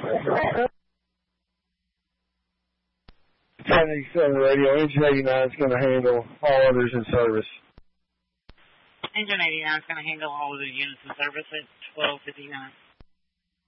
1087 radio, Engine 89 is going to handle all others in service. Engine 89 is going to handle all other units in service at 1259.